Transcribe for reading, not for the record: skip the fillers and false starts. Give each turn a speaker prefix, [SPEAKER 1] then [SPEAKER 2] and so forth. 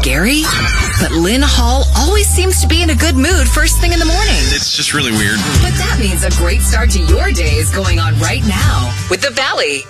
[SPEAKER 1] scary? But Lynn Hall always seems to be in a good mood first thing in the morning.
[SPEAKER 2] It's just really weird.
[SPEAKER 1] But that means a great start to your day is going on right now with The Valley.